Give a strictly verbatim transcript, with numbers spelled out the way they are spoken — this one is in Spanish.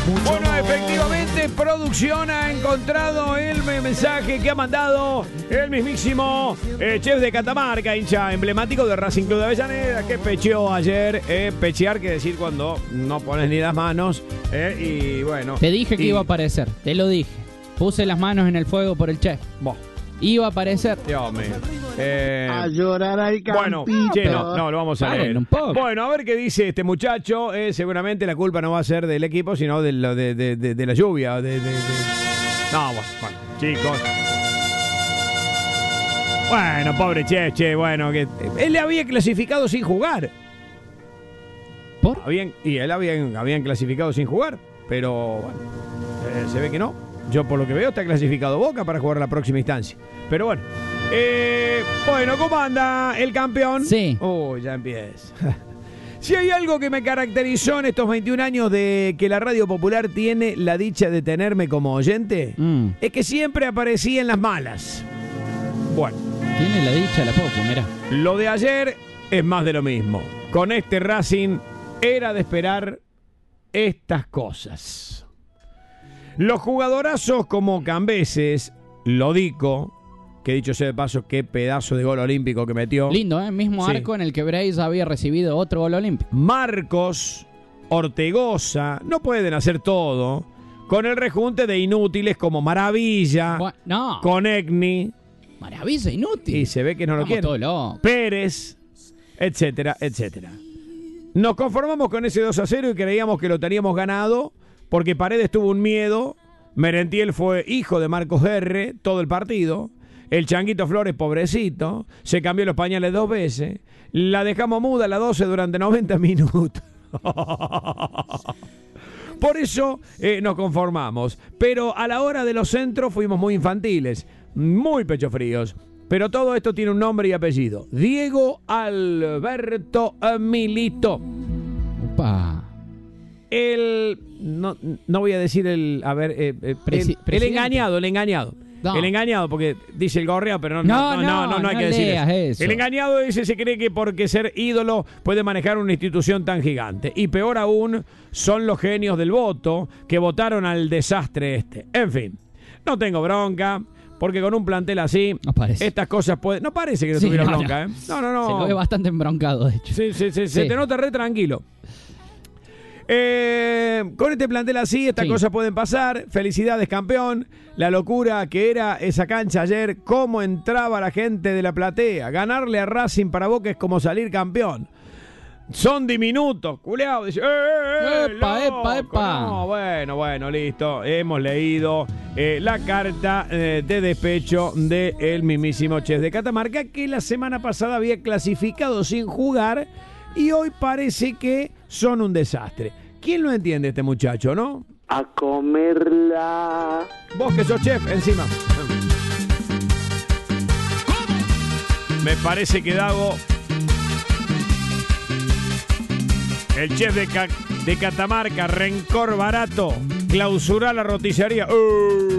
Bueno, efectivamente, producción ha encontrado el mensaje que ha mandado el mismísimo eh, chef de Catamarca, hincha emblemático de Racing Club de Avellaneda, que pecheó ayer. Eh, pechear quiere decir cuando no pones ni las manos. Eh, y bueno. Te dije que y... iba a aparecer, te lo dije. Puse las manos en el fuego por el chef. Bon. Iba a aparecer. Dios mío. Eh, a llorar al campito. Bueno, che, no, no, lo vamos a Paren leer. un poco. Bueno, a ver qué dice este muchacho. Eh, seguramente la culpa no va a ser del equipo, sino de, lo, de, de, de, de la lluvia. De, de, de... No, bueno, bueno, chicos. Bueno, pobre Che, che, bueno, que él le había clasificado sin jugar. ¿Por? Habían, y él habían, habían clasificado sin jugar, pero bueno, eh, se ve que no. Yo por lo que veo está clasificado Boca para jugar la próxima instancia. Pero bueno. Eh, bueno, ¿cómo anda el campeón? Sí. Uy, ya empieza. Si hay algo que me caracterizó en estos veintiún años de que la Radio Popular tiene la dicha de tenerme como oyente, Mm. es que siempre aparecía en las malas. Bueno, Tiene la dicha la popu, mirá. lo de ayer es más de lo mismo. Con este Racing era de esperar estas cosas. Los jugadorazos como Cambeses, Lodico, que dicho sea de paso, qué pedazo de gol olímpico que metió. Lindo, ¿eh? Mismo Sí. arco en el que Brace había recibido otro gol olímpico. Marcos, Ortegoza, no pueden hacer todo. Con el rejunte de inútiles como Maravilla, Bu- no, Conegni, maravilla inútil. y se ve que no lo Estamos quieren. todos locos. Pérez, etcétera, etcétera. Nos conformamos con ese dos a cero y creíamos que lo teníamos ganado porque Paredes tuvo un miedo, Merentiel fue hijo de Marcos R todo el partido, el Changuito Flores, pobrecito, se cambió los pañales dos veces, la dejamos muda a la doce durante noventa minutos. Por eso eh, nos conformamos, pero a la hora de los centros fuimos muy infantiles, muy pecho fríos. Pero todo esto tiene un nombre y apellido. Diego Alberto Milito. Opa. El... No, no voy a decir el... A ver... Eh, eh, Presi- el, el presidente. engañado, el engañado. No. El engañado, porque dice el gorreado, pero no, No, no, no, no, no hay no que decir leas eso. eso. El engañado dice se cree que porque ser ídolo puede manejar una institución tan gigante. Y peor aún, son los genios del voto que votaron al desastre este. En fin, no tengo bronca. Porque con un plantel así, No parece. estas cosas pueden... No parece que no Sí, tuviera no, bronca, no. ¿eh? No, no, no. Se lo ve bastante embroncado, de hecho. Sí, sí, sí, se Sí. te nota re tranquilo. Eh, con este plantel así, estas Sí. cosas pueden pasar. Felicidades, campeón. La locura que era esa cancha ayer, cómo entraba la gente de la platea. Ganarle a Racing para Boca es como salir campeón. Son diminutos, culeado. Dice, ¡eh, eh, eh, Epa, loco! epa, epa. No, bueno, bueno, listo. Hemos leído eh, la carta eh, de despecho del mismísimo chef de Catamarca, que la semana pasada había clasificado sin jugar y hoy parece que son un desastre. ¿Quién lo entiende este muchacho, no? A comerla. Vos que sos chef, encima. Me parece que Dago, el chef de, Ca- de Catamarca, rencor barato, clausura la roticería. ¡Uh!